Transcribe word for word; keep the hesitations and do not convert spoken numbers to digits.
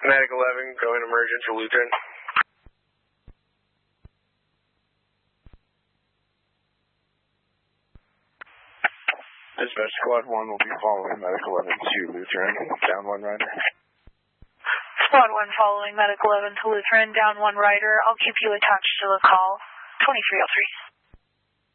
Medic eleven, going emergent to Lutheran. Dispatch Squad one will be following Medic eleven to Lutheran, down one rider. Squad one following Medic eleven to Lutheran, down one rider. I'll keep you attached to the call. twenty-three oh three.